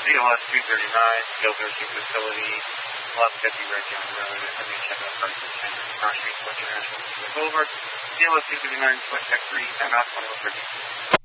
COS 239, skilled nursing facility, 1150 Red Young Road, and then check out Carson Center, Cross Street, International. Over. COS 239, Sweat Tech 3, and out 2130.